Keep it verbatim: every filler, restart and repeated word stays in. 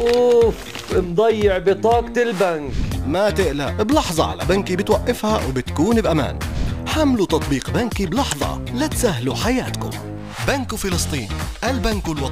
اوف، مضيع بطاقة البنك. ما تقلق، بلحظة على بنكي بتوقفها وبتكون بأمان. حملوا تطبيق بنكي بلحظة لتسهلوا حياتكم. بنك فلسطين، البنك الوطني.